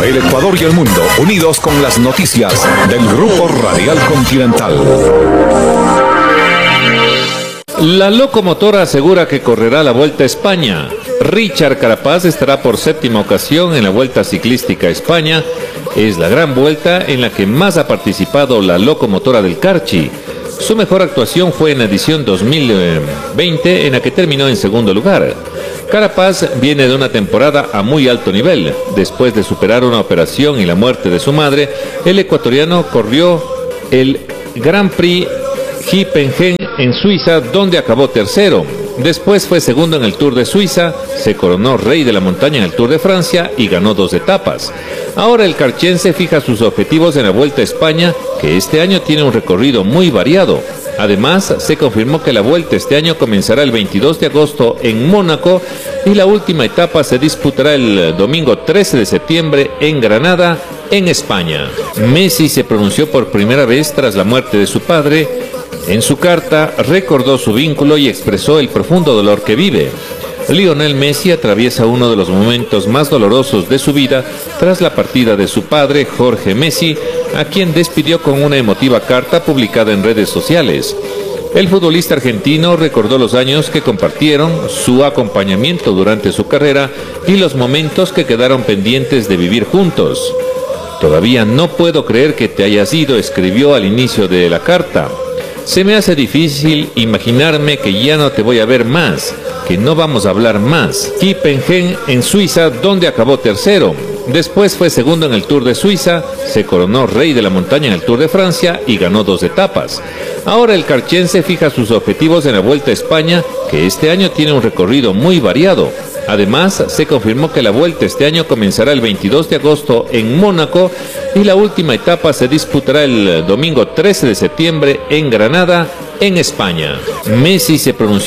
El Ecuador y el mundo unidos con las noticias del Grupo Radial Continental. La locomotora asegura que correrá la Vuelta a España. Richard Carapaz estará por séptima ocasión en la Vuelta Ciclística a España. Es la gran vuelta en la que más ha participado la locomotora del Carchi. Su mejor actuación fue en la edición 2020, en la que terminó en segundo lugar. Carapaz viene de una temporada a muy alto nivel. Después de superar una operación y la muerte de su madre, el ecuatoriano corrió el Grand Prix Hippenheim en Suiza, donde acabó tercero. Después fue segundo en el Tour de Suiza, se coronó rey de la montaña en el Tour de Francia y ganó 2 etapas. Ahora el carchense fija sus objetivos en la Vuelta a España, que este año tiene un recorrido muy variado. Además, se confirmó que la Vuelta este año comenzará el 22 de agosto en Mónaco y la última etapa se disputará el domingo 13 de septiembre en Granada, en España. Messi se pronunció por primera vez tras la muerte de su padre. En su carta recordó su vínculo y expresó el profundo dolor que vive. Lionel Messi atraviesa uno de los momentos más dolorosos de su vida tras la partida de su padre, Jorge Messi, a quien despidió con una emotiva carta publicada en redes sociales. El futbolista argentino recordó los años que compartieron, su acompañamiento durante su carrera y los momentos que quedaron pendientes de vivir juntos. «Todavía no puedo creer que te hayas ido», escribió al inicio de la carta. «Se me hace difícil imaginarme que ya no te voy a ver más, que no vamos a hablar más». Hippenheim en Suiza, donde acabó tercero. Después fue segundo en el Tour de Suiza, se coronó rey de la montaña en el Tour de Francia y ganó 2 etapas. Ahora el carchense fija sus objetivos en la Vuelta a España, que este año tiene un recorrido muy variado. Además, se confirmó que la Vuelta este año comenzará el 22 de agosto en Mónaco y la última etapa se disputará el domingo 13 de septiembre en Granada, en España. Messi se pronunció